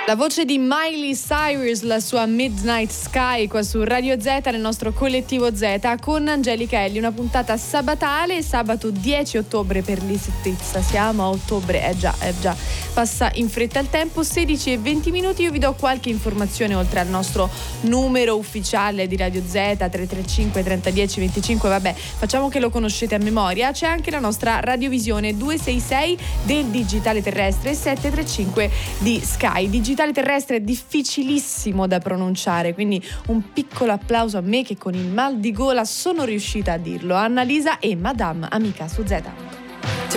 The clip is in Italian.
La voce di Miley Cyrus, la sua Midnight Sky qua su Radio Z nel nostro collettivo Z con Angelica Elli, una puntata sabatale, sabato 10 ottobre per l'esattezza, siamo a ottobre, già, passa in fretta il tempo, 16:20 minuti. Io vi do qualche informazione oltre al nostro numero ufficiale di Radio Z 335 3010 25, vabbè, facciamo che lo conoscete a memoria. C'è anche la nostra radiovisione 266 del digitale terrestre e 735 di Sky. Digitale terrestre è difficilissimo da pronunciare, quindi un piccolo applauso a me che con il mal di gola sono riuscita a dirlo. Annalisa e Madame Amica su Z.